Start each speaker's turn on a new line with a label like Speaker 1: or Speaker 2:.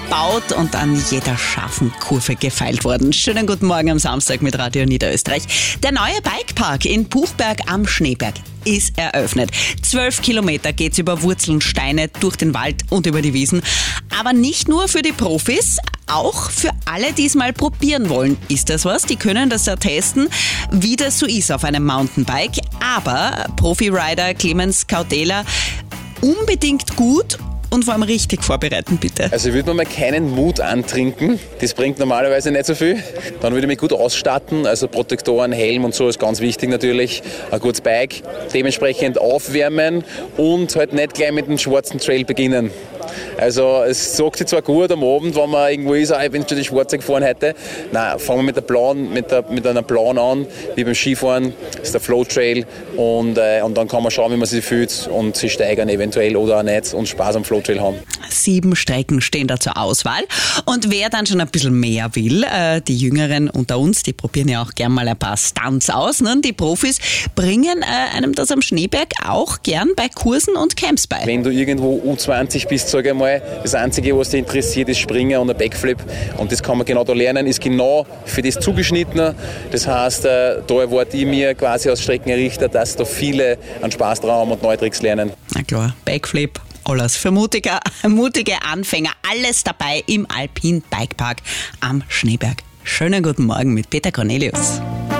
Speaker 1: gebaut und an jeder scharfen Kurve gefeilt worden. Schönen guten Morgen am Samstag mit Radio Niederösterreich. Der neue Bikepark in Buchberg am Schneeberg ist eröffnet. 12 Kilometer geht's über Wurzeln, Steine, durch den Wald und über die Wiesen. Aber nicht nur für die Profis, auch für alle, die es mal probieren wollen. Ist das was? Die können das ja testen, wie das so ist auf einem Mountainbike. Aber Profi-Rider Clemens Cautela, unbedingt gut und vor allem richtig vorbereiten, bitte.
Speaker 2: Also ich würde mir mal keinen Mut antrinken, das bringt normalerweise nicht so viel. Dann würde ich mich gut ausstatten, also Protektoren, Helm und so ist ganz wichtig natürlich. Ein gutes Bike, dementsprechend aufwärmen und halt nicht gleich mit dem schwarzen Trail beginnen. Also es sagt sich zwar gut am Abend, wenn man irgendwo ist, ich bin schon die Schwarze gefahren heute. Nein, fangen wir mit einer blauen an, wie beim Skifahren, das ist der Flow Trail und dann kann man schauen, wie man sich fühlt und sich steigern eventuell oder auch nicht und Spaß am Flow Trail haben. 7
Speaker 1: Strecken stehen da zur Auswahl und wer dann schon ein bisschen mehr will, die Jüngeren unter uns, die probieren ja auch gern mal ein paar Stunts aus, ne? Die Profis bringen einem das am Schneeberg auch gern bei Kursen und Camps bei.
Speaker 2: Wenn du irgendwo U20 bist, sage ich mal, das Einzige, was dich interessiert, ist Springen und ein Backflip und das kann man genau da lernen, ist genau für das zugeschnitten. Das heißt, da erwarte ich mir quasi als Streckenrichter, dass da viele einen Spaß dran haben und neue Tricks lernen.
Speaker 1: Na klar, Backflip, alles für mutige Anfänger, alles dabei im Alpin Bikepark am Schneeberg. Schönen guten Morgen mit Peter Cornelius.